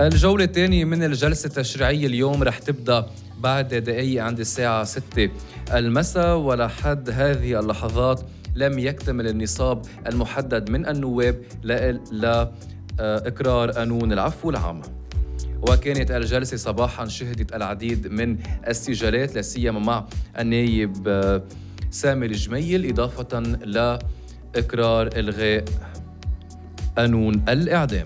الجولة الثانية من الجلسة التشريعية اليوم رح تبدأ بعد دقائق عند الساعة 6 المساء، ولحد هذه اللحظات لم يكتمل النصاب المحدد من النواب لإقرار قانون العفو العام. وكانت الجلسة صباحاً شهدت العديد من السجالات لا سيما مع النائب سامي الجميل، إضافة لإقرار إلغاء قانون الإعدام.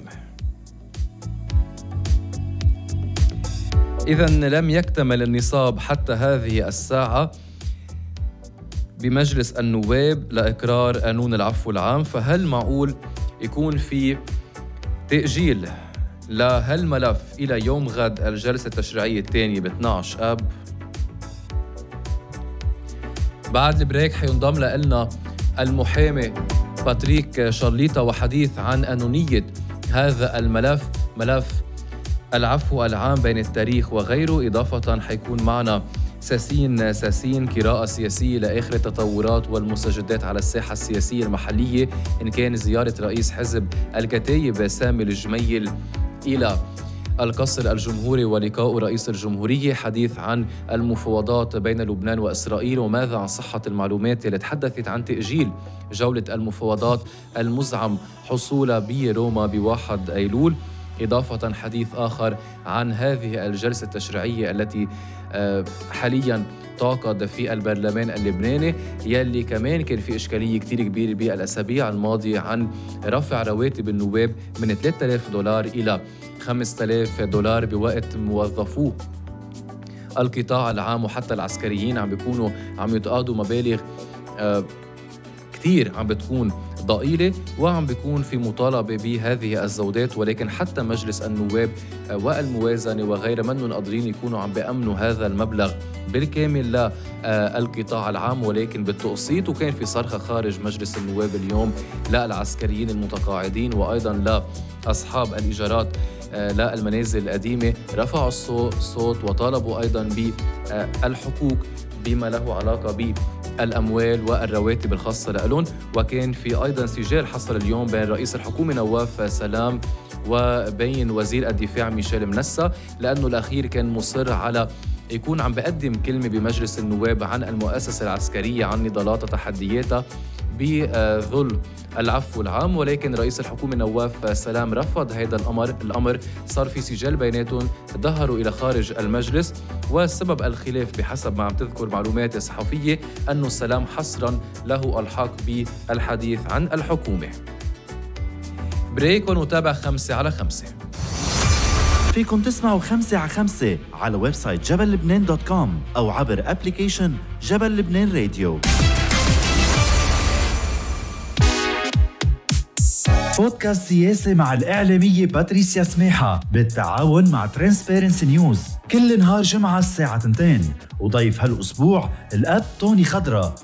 إذن لم يكتمل النصاب حتى هذه الساعة بمجلس النواب لإقرار قانون العفو العام، فهل معقول يكون في تأجيل لهالملف إلى يوم غد الجلسة التشريعية الثانية ب 12 آب؟ بعد البريك حينضم لنا المحامي باتريك شارليطا وحديث عن قانونية هذا الملف، ملف العفو العام بين التاريخ وغيره. إضافة حيكون معنا ساسين قراءة سياسية لآخر التطورات والمستجدات على الساحة السياسية المحلية، إن كان زيارة رئيس حزب الكتايب سامي الجميل إلى القصر الجمهوري ولقاء رئيس الجمهورية، حديث عن المفاوضات بين لبنان وإسرائيل، وماذا عن صحة المعلومات اللي تحدثت عن تأجيل جولة المفاوضات المزعم حصولها بروما ب1 أيلول. إضافة حديث آخر عن هذه الجلسة التشريعية التي حالياً تعقد في البرلمان اللبناني، يلي كمان كان في إشكالية كتير كبيرة بالأسابيع الماضية عن رفع رواتب النواب من $3000 إلى $5000 بوقت موظفوه القطاع العام وحتى العسكريين عم يتقاضوا مبالغ كتير عم بتكون ضئيلة وعم بيكون في مطالبة بهذه الزودات. ولكن حتى مجلس النواب والموازنة وغير منهم قادرين يكونوا عم بيأمنوا هذا المبلغ بالكامل للقطاع العام، ولكن بالتقسيط. وكان في صرخة خارج مجلس النواب اليوم للعسكريين المتقاعدين وأيضا لأصحاب الإيجارات للمنازل القديمة، رفعوا الصوت وطالبوا أيضا بالحقوق بما له علاقة بالأموال والرواتب الخاصة لهم. وكان في أيضا سجال حصل اليوم بين رئيس الحكومة نواف سلام وبين وزير الدفاع ميشيل منسى، لأنه الأخير كان مصر على يكون عم بقدم كلمة بمجلس النواب عن المؤسسة العسكرية، عن نضالاتها تحدياتها بظل العفو العام. ولكن رئيس الحكومة نواف سلام رفض هذا الأمر صار في سجال بيناتهم، ظهروا إلى خارج المجلس. والسبب الخلاف بحسب ما عم تذكر معلومات صحفية أنه سلام حصرا له الحق بالحديث عن الحكومة. بريك ونتابع 5 على 5. فيكم تسمعوا 5 على 5 على ويب سايت جبللبنان.com أو عبر أبليكيشن جبل لبنان راديو. بودكاست سياسي مع الإعلامية باتريسيا سميحة بالتعاون مع ترانسبيرنسي نيوز، كل نهار جمعة الساعة 2، وضيف هالأسبوع الأب توني خضرة.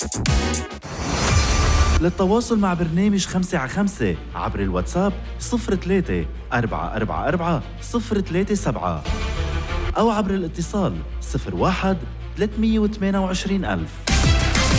للتواصل مع برنامج 5 على 5 عبر الواتساب 03 444 037 أو عبر الاتصال 01 328 ألف.